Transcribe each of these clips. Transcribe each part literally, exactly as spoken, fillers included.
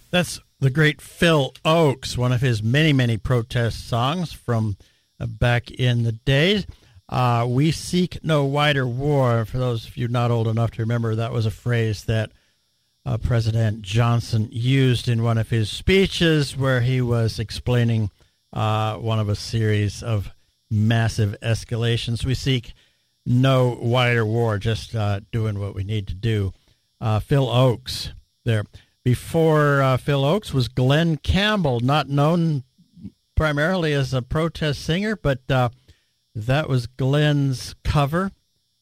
That's the great Phil Ochs, one of his many, many protest songs from uh, back in the days. Uh, we seek no wider war. For those of you not old enough to remember, that was a phrase that uh, President Johnson used in one of his speeches where he was explaining uh, one of a series of massive escalations. We seek no wider war, just uh, doing what we need to do. Uh, Phil Ochs there. Before uh, Phil Ochs was Glenn Campbell, not known primarily as a protest singer, but uh, that was Glenn's cover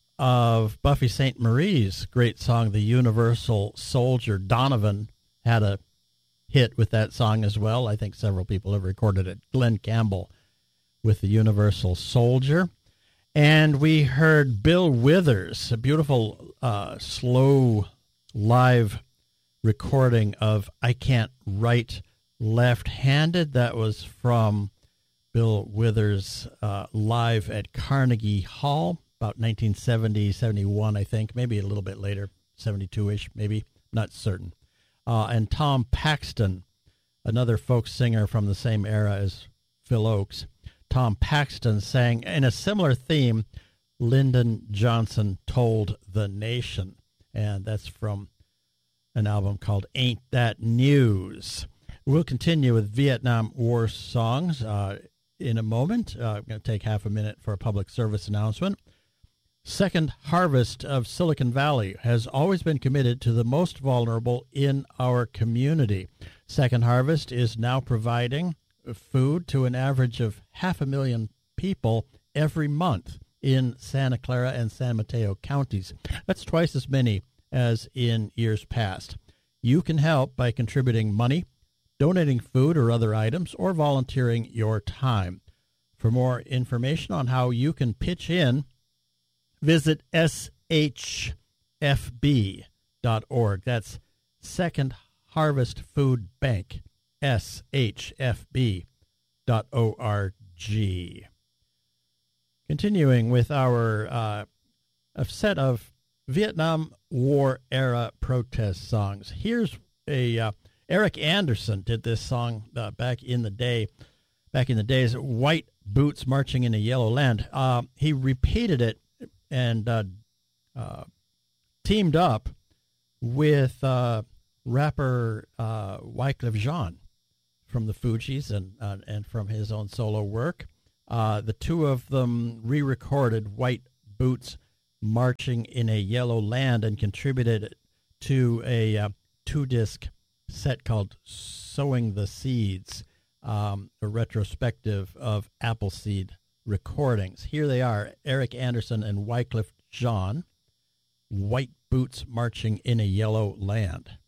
of Buffy Sainte Marie's great song, The Universal Soldier. Donovan had a hit with that song as well. I think several people have recorded it. Glenn Campbell with The Universal Soldier. And we heard Bill Withers, a beautiful, uh, slow, live recording of I Can't Write Left-Handed. That was from Bill Withers uh, live at Carnegie Hall, about nineteen seventy, seventy-one, I think, maybe a little bit later, seventy-two-ish, maybe, not certain. Uh, and Tom Paxton, another folk singer from the same era as Phil Ochs. Tom Paxton sang in a similar theme, Lyndon Johnson Told the Nation, and that's from an album called Ain't That News. We'll continue with Vietnam War songs uh, in a moment. Uh, I'm going to take half a minute for a public service announcement. Second Harvest of Silicon Valley has always been committed to the most vulnerable in our community. Second Harvest is now providing food to an average of half a million people every month in Santa Clara and San Mateo counties. That's twice as many as in years past. You can help by contributing money, donating food or other items, or volunteering your time. For more information on how you can pitch in, visit S H F B dot org. That's Second Harvest Food Bank, S H F B dot org. Continuing with our uh, a set of Vietnam War era protest songs. Here's a uh, Eric Anderson did this song uh, back in the day, back in the days. White Boots Marching in a Yellow Land. Uh, he repeated it and uh, uh, teamed up with uh, rapper uh, Wyclef Jean from the Fugees and uh, and from his own solo work. Uh, the two of them re-recorded White Boots Marching in a Yellow Land and contributed to a uh, two-disc set called Sowing the Seeds, um, a retrospective of Appleseed recordings. Here they are, Eric Anderson and Wyclef Jean, White Boots Marching in a Yellow Land.